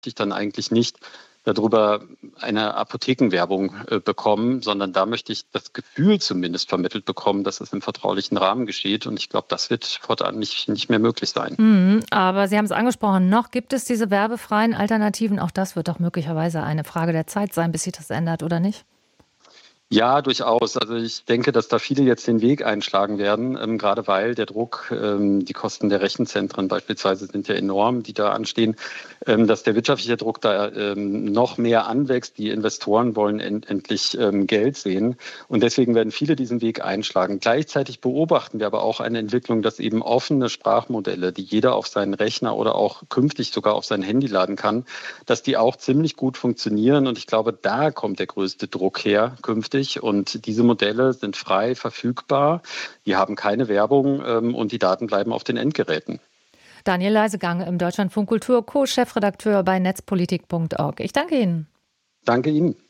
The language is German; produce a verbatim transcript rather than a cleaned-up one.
ich dann eigentlich nicht darüber eine Apothekenwerbung äh, bekommen, sondern da möchte ich das Gefühl zumindest vermittelt bekommen, dass es im vertraulichen Rahmen geschieht. Und ich glaube, das wird fortan nicht, nicht mehr möglich sein. Mhm, aber Sie haben es angesprochen, noch gibt es diese werbefreien Alternativen. Auch das wird doch möglicherweise eine Frage der Zeit sein, bis sich das ändert, oder nicht? Ja, durchaus. Also ich denke, dass da viele jetzt den Weg einschlagen werden, ähm, gerade weil der Druck, ähm, die Kosten der Rechenzentren beispielsweise sind ja enorm, die da anstehen, ähm, dass der wirtschaftliche Druck da ähm, noch mehr anwächst. Die Investoren wollen end endlich ähm, Geld sehen und deswegen werden viele diesen Weg einschlagen. Gleichzeitig beobachten wir aber auch eine Entwicklung, dass eben offene Sprachmodelle, die jeder auf seinen Rechner oder auch künftig sogar auf sein Handy laden kann, dass die auch ziemlich gut funktionieren und ich glaube, da kommt der größte Druck her künftig. Und diese Modelle sind frei verfügbar, die haben keine Werbung ähm, und die Daten bleiben auf den Endgeräten. Daniel Leisegang im Deutschlandfunk Kultur, Co-Chefredakteur bei netzpolitik punkt org. Ich danke Ihnen. Danke Ihnen.